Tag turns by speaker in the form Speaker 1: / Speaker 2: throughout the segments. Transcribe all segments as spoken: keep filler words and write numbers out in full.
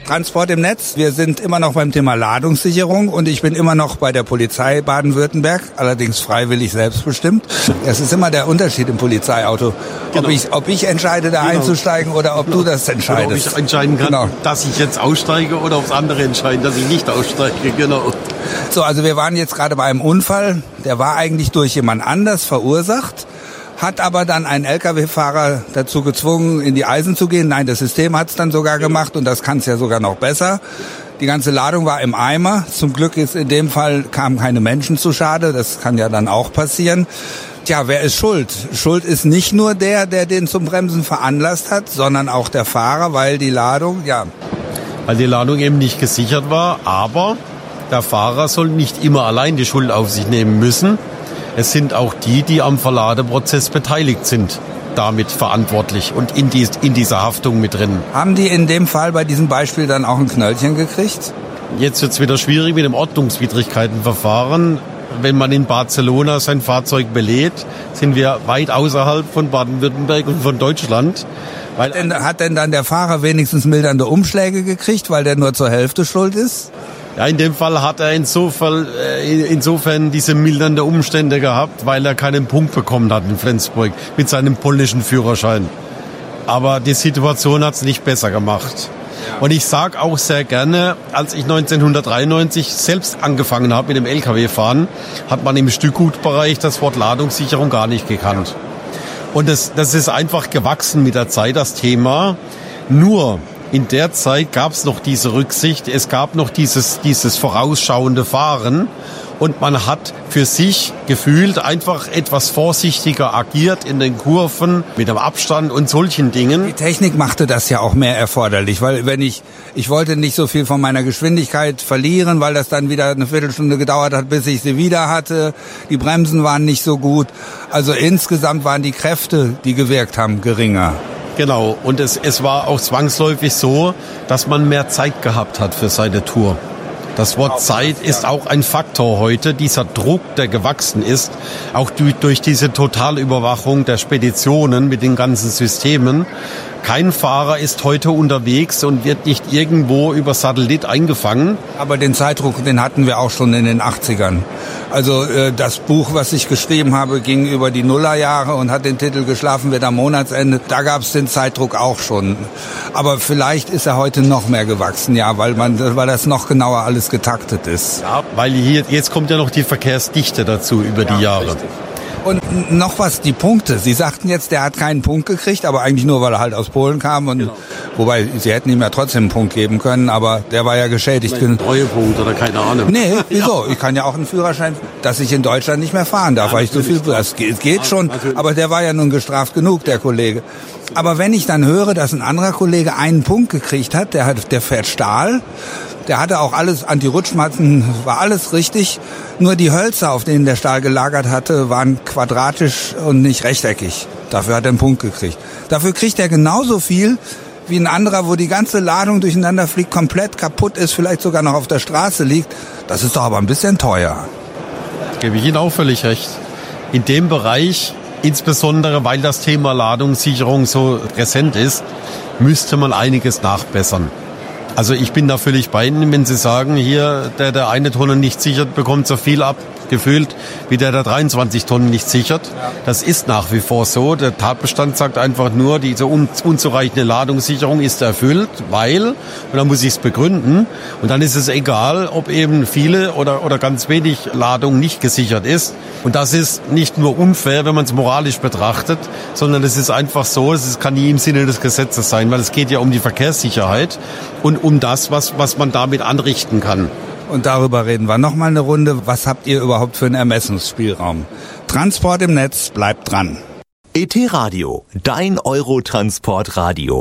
Speaker 1: Transport im Netz. Wir sind immer noch beim Thema Ladungssicherung und ich bin immer noch bei der Polizei Baden-Württemberg, allerdings freiwillig selbstbestimmt. Es ist immer der Unterschied im Polizeiauto, genau. ob, ich, ob ich entscheide, da genau. einzusteigen oder ob genau. du das entscheidest.
Speaker 2: Oder ob ich entscheiden kann, genau. dass ich jetzt aussteige oder ob andere entscheiden, dass ich nicht aussteige. Genau.
Speaker 1: So, also wir waren jetzt gerade bei einem Unfall, der war eigentlich durch jemand anders verursacht. Hat aber dann einen L K W-Fahrer dazu gezwungen, in die Eisen zu gehen. Nein, das System hat es dann sogar gemacht und das kann es ja sogar noch besser. Die ganze Ladung war im Eimer. Zum Glück ist in dem Fall kamen keine Menschen zu Schade. Das kann ja dann auch passieren. Tja, wer ist schuld? Schuld ist nicht nur der, der den zum Bremsen veranlasst hat, sondern auch der Fahrer, weil die Ladung, ja...
Speaker 2: Weil die Ladung eben nicht gesichert war, aber der Fahrer soll nicht immer allein die Schuld auf sich nehmen müssen. Es sind auch die, die am Verladeprozess beteiligt sind, damit verantwortlich und in, dies, in dieser Haftung mit drin.
Speaker 1: Haben die in dem Fall bei diesem Beispiel dann auch ein Knöllchen gekriegt?
Speaker 2: Jetzt wird es wieder schwierig mit dem Ordnungswidrigkeitenverfahren. Wenn man in Barcelona sein Fahrzeug belädt, sind wir weit außerhalb von Baden-Württemberg und von Deutschland. Weil
Speaker 1: hat, denn, hat denn dann der Fahrer wenigstens mildernde Umschläge gekriegt, weil der nur zur Hälfte schuld ist?
Speaker 2: Ja, in dem Fall hat er insofern, äh, insofern diese mildernde Umstände gehabt, weil er keinen Punkt bekommen hat in Flensburg mit seinem polnischen Führerschein. Aber die Situation hat es nicht besser gemacht. Und ich sage auch sehr gerne, als ich neunzehnhundertdreiundneunzig selbst angefangen habe mit dem L K W-Fahren, hat man im Stückgutbereich das Wort Ladungssicherung gar nicht gekannt. Und das, das ist einfach gewachsen mit der Zeit, das Thema. Nur in der Zeit gab es noch diese Rücksicht, es gab noch dieses, dieses vorausschauende Fahren und man hat für sich gefühlt einfach etwas vorsichtiger agiert in den Kurven mit dem Abstand und solchen Dingen.
Speaker 1: Die Technik machte das ja auch mehr erforderlich, weil wenn ich, ich wollte nicht so viel von meiner Geschwindigkeit verlieren, weil das dann wieder eine Viertelstunde gedauert hat, bis ich sie wieder hatte. Die Bremsen waren nicht so gut. Also insgesamt waren die Kräfte, die gewirkt haben, geringer.
Speaker 2: Genau, und es, es war auch zwangsläufig so, dass man mehr Zeit gehabt hat für seine Tour. Das Wort Zeit ist auch ein Faktor heute, dieser Druck, der gewachsen ist, auch durch, durch diese Totalüberwachung der Speditionen mit den ganzen Systemen. Kein Fahrer ist heute unterwegs und wird nicht irgendwo über Satellit eingefangen.
Speaker 1: Aber den Zeitdruck, den hatten wir auch schon in den achtzigern. Also äh, das Buch, was ich geschrieben habe, ging über die Nullerjahre und hat den Titel Geschlafen wird am Monatsende. Da gab es den Zeitdruck auch schon. Aber vielleicht ist er heute noch mehr gewachsen, ja, weil man, weil das noch genauer alles getaktet ist.
Speaker 2: Ja, weil hier jetzt kommt ja noch die Verkehrsdichte dazu über die ja, Jahre. Richtig.
Speaker 1: Und noch was, die Punkte. Sie sagten jetzt, der hat keinen Punkt gekriegt, aber eigentlich nur, weil er halt aus Polen kam. Und genau. Wobei, Sie hätten ihm ja trotzdem einen Punkt geben können, aber der war ja geschädigt.
Speaker 2: Ein Treuepunkt oder keine Ahnung.
Speaker 1: Nee, wieso? Ich kann ja auch einen Führerschein, dass ich in Deutschland nicht mehr fahren darf, ja, weil ich so viel... Das geht, geht schon, aber der war ja nun gestraft genug, der Kollege. Aber wenn ich dann höre, dass ein anderer Kollege einen Punkt gekriegt hat, der hat, der fährt Stahl, der hatte auch alles, Anti-Rutschmatten, war alles richtig. Nur die Hölzer, auf denen der Stahl gelagert hatte, waren quadratisch und nicht rechteckig. Dafür hat er einen Punkt gekriegt. Dafür kriegt er genauso viel wie ein anderer, wo die ganze Ladung durcheinander fliegt, komplett kaputt ist, vielleicht sogar noch auf der Straße liegt. Das ist doch aber ein bisschen teuer.
Speaker 2: Gebe ich Ihnen auch völlig recht. In dem Bereich, insbesondere weil das Thema Ladungssicherung so präsent ist, müsste man einiges nachbessern. Also ich bin da völlig bei Ihnen, wenn Sie sagen, hier, der, der eine Tonne nicht sichert, bekommt so viel ab, gefühlt, wie der, der dreiundzwanzig Tonnen nicht sichert. Ja. Das ist nach wie vor so. Der Tatbestand sagt einfach nur, diese un- unzureichende Ladungssicherung ist erfüllt, weil, und dann muss ich es begründen, und dann ist es egal, ob eben viele oder, oder ganz wenig Ladung nicht gesichert ist. Und das ist nicht nur unfair, wenn man es moralisch betrachtet, sondern es ist einfach so, es kann nie im Sinne des Gesetzes sein, weil es geht ja um die Verkehrssicherheit und um das, was, was man damit anrichten kann.
Speaker 1: Und darüber reden wir noch mal eine Runde. Was habt ihr überhaupt für einen Ermessensspielraum? Transport im Netz, bleibt dran.
Speaker 3: E T Radio, dein Eurotransport-Radio.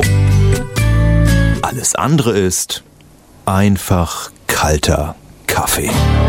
Speaker 3: Alles andere ist einfach kalter Kaffee.